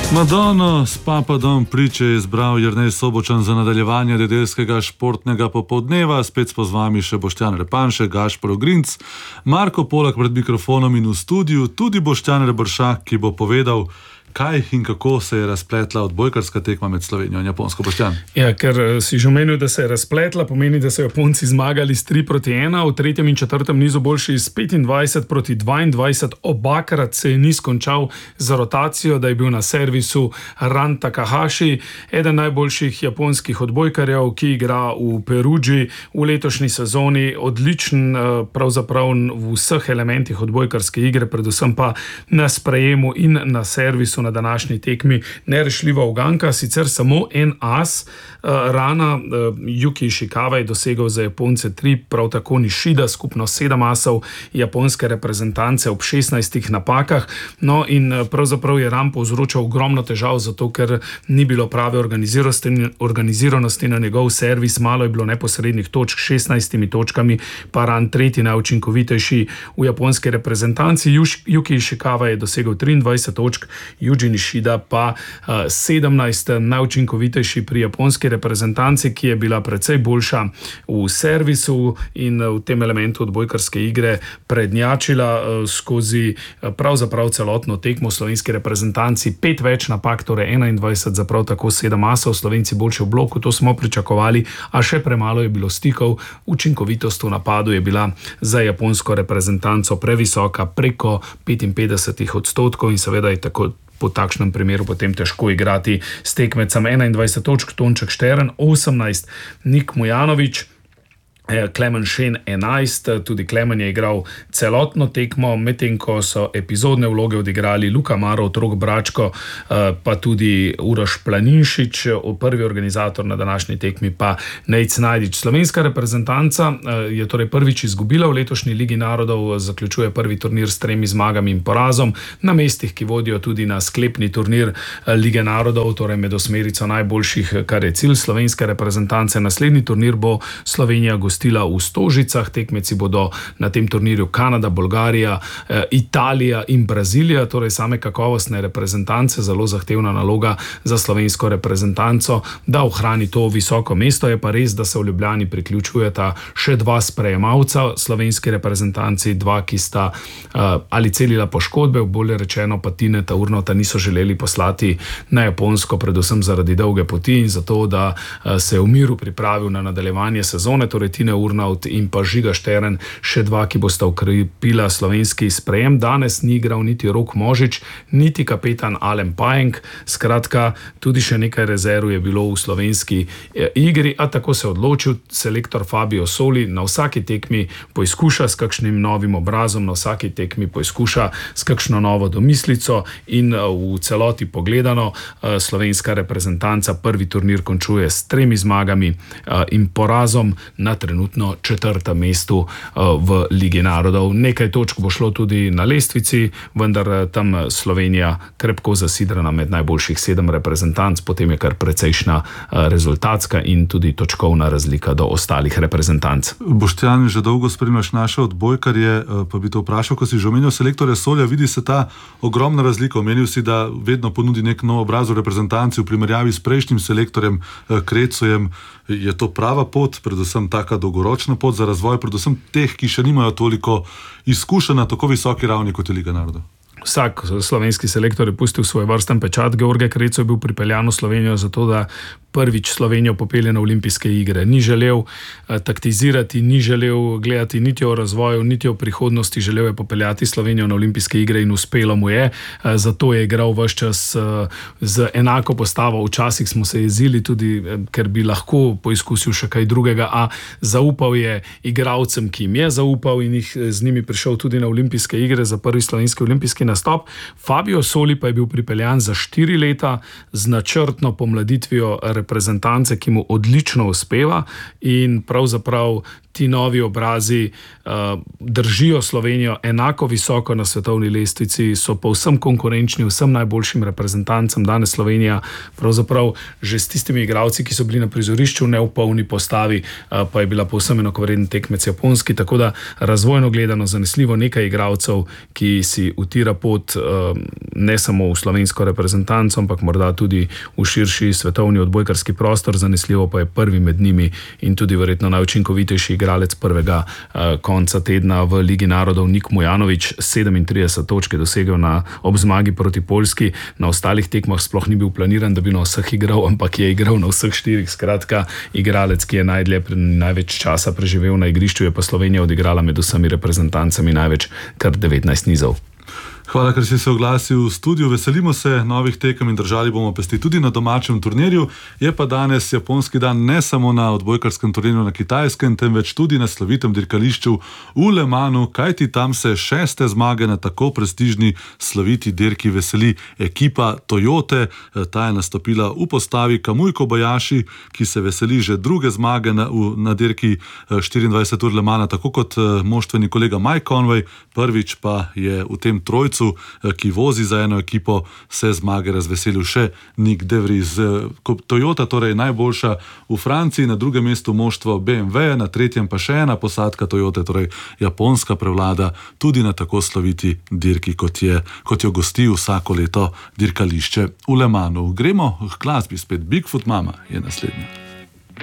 Madono s Papadom priče je izbral Jernej Sobočan za nadaljevanje nedeljskega športnega popoldneva. Spet smo z vami še Boštjan Repanšek, Gašper Ogrinc, Marko Polak pred mikrofonom in v studiu tudi Boštjan Rebršak, ki bo povedal, kaj in kako se je razpletla odbojkarska tekma med Slovenijo in Japonsko. Boštjan. Ja, ker si že omenil, da se je razpletla, pomeni, da so Japonci zmagali s 3-1, v tretjem in četrtem nizu boljši s 25-22, obakrat se je niz končal za rotacijo, da je bil na servisu Ran Takahashi, eden najboljših japonskih odbojkarjev, ki igra v Perudži v letošnji sezoni, odličen pravzaprav v vseh elementih odbojkarske igre, predvsem pa na sprejemu in na servisu. Na današnji tekmi nerešljiva uganka, sicer samo en as Rana, Yuki Ishikawa je dosegel za Japonce 3, prav tako Nishida, skupno 7 asov japonske reprezentance ob 16 napakah. No in pravzaprav je Ran povzročal ogromno težav, zato ker ni bilo prave organiziranosti na njegov servis, malo je bilo neposrednih točk, 16 točkami, pa Ran tretji najučinkovitejši v japonski reprezentanci. Yuki Ishikawa je dosegel 23 točk, Yuji Nishida pa 17, najučinkovitejši pri japonski reprezentanci, ki je bila precej boljša v servisu in v tem elementu odbojkarske igre prednjačila skozi pravzaprav celotno tekmo. Slovenski reprezentanci 5 več napak, torej 21 za prav tako 7 asov, Slovenci boljše v bloku, to smo pričakovali, a še premalo je bilo stikov. Učinkovitost v napadu je bila za japonsko reprezentanco previsoka, preko 55% in seveda je tako po takšnem primeru potem težko igrati s tekmecem. 21 točk, Tonček Štern 18, Nik Mujanović, Klemen Šen 11, tudi Klemen je igral celotno tekmo, medtem ko so epizodne vloge odigrali Luka Maro, Otrok Bračko, pa tudi Uroš Planinšič, prvi organizator na današnji tekmi pa Nejc Najdič. Slovenska reprezentanca je torej prvič izgubila v letošnji Ligi narodov, zaključuje prvi turnir s 3 zmagami in porazom, na mestih, ki vodijo tudi na sklepni turnir Lige narodov, torej med osmerico najboljših, kar je cilj slovenske reprezentance. Naslednji turnir bo Slovenija gostila v Stožicah, tekmeci bodo na tem turnirju Kanada, Bolgarija, Italija in Brazilija, torej same kakovostne reprezentance, zelo zahtevna naloga za slovensko reprezentanco, da ohrani to visoko mesto. Je pa res, da se v Ljubljani priključujeta še 2 sprejemalca slovenski reprezentanci, 2, ki sta ali celila poškodbe, bolje rečeno pa Tineta Urnota niso želeli poslati na Japonsko, predvsem zaradi dolge poti in zato, da se je v miru pripravil na nadaljevanje sezone, torej Tine Urnaut in pa Žiga Štern, še 2, ki bosta ukrepila slovenski sprejem. Danes ni igral niti Rok Možič, niti kapetan Alen Pajenk, skratka, tudi še nekaj rezerv je bilo v slovenski igri, a tako se je odločil selektor Fabio Soli, na vsaki tekmi poizkuša s kakšnim novim obrazom, na vsaki tekmi poizkuša s kakšno novo domislico in v celoti pogledano slovenska reprezentanca prvi turnir končuje s 3 zmagami in porazom, na trenutno 4. mestu v Ligi narodov. Nekaj točk bo šlo tudi na lestvici, vendar tam Slovenija krepko zasidrana med najboljših 7 reprezentanc, potem je kar precejšna rezultatska in tudi točkovna razlika do ostalih reprezentanc. Boštjan, že dolgo spremljaš naše odbojkarje, pa bi te vprašal, ko si že omenil selektorja Solja, vidi se ta ogromna razlika. Omenil si, da vedno ponudi nek nov obraz v reprezentanci v primerjavi s prejšnjim selektorjem Krecojem. Je to prava pot, predvsem taka dolgoročna pot za razvoj, predvsem teh, ki še nimajo toliko izkušenj na tako visoki ravni kot je Liga narodov? Vsak slovenski selektor je pustil svoj vrsten pečat. George Kreco je bil pripeljan v Slovenijo zato, da prvič Slovenijo popelje na olimpijske igre. Ni želel taktizirati, ni želel gledati niti o razvoju, niti o prihodnosti, želel je popeljati Slovenijo na olimpijske igre in uspelo mu je. Zato je igral ves čas z enako postavo. Včasih smo se jezili tudi, ker bi lahko poizkusil še kaj drugega, a zaupal je igralcem, ki jim je zaupal in jih z njimi prišel tudi na olimpijske igre za prvi slovenski olimpijski nastop. Fabio Soli pa je bil pripeljan za 4 leta z načrtno pomladitvijo reprezentance, ki mu odlično uspeva in pravzaprav ti novi obrazi držijo Slovenijo enako visoko na svetovni lestvici, so povsem konkurenčni vsem najboljšim reprezentancem. Danes Slovenija pravzaprav že s tistimi igralci, ki so bili na prizorišču, ne v polni postavi, pa je bila povsem enakovreden tekmec Japonski, tako da razvojno gledano zanesljivo nekaj igralcev, ki si utira pot pot ne samo v slovensko reprezentanco, ampak morda tudi v širši svetovni odbojkarski prostor. Zanesljivo pa je prvi med njimi in tudi verjetno najučinkovitejši igralec prvega konca tedna v Ligi narodov Nik Mujanović. 37 točk je dosegel ob zmagi proti Poljski. Na ostalih tekmah sploh ni bil planiran, da bi na vseh igral, ampak je igral na vseh 4. Skratka, igralec, ki je največ časa preživel na igrišču, je pa Slovenija odigrala med vsemi reprezentancami največ, kar 19 nizov. Hvala, ker si se oglasil v studiu. Veselimo se novih tekem in držali bomo pesti tudi na domačem turnirju. Je pa danes japonski dan ne samo na odbojkarskem turnirju na Kitajskem, temveč tudi na slovitem dirkališču v Le Manu, kajti tam se 6. zmage na tako prestižni sloviti dirki veseli ekipa Toyote. Ta je nastopila v postavi Kamui Kobayashi, ki se veseli že 2. zmage na dirki 24 ur Le Mana, tako kot moštveni kolega Mike Conway. Prvič pa je v tem trojcu, ki vozi za eno ekipo, se zmage razveselil še Nick De Vries. Toyota torej najboljša v Franciji, na 2. mestu moštvo BMW, na 3. pa še ena posadka Toyote, torej japonska prevlada tudi na tako sloviti dirki, kot jo gosti vsako leto dirkališče v Le Manu. Gremo k glasbi spet. Bigfoot Mama je naslednja.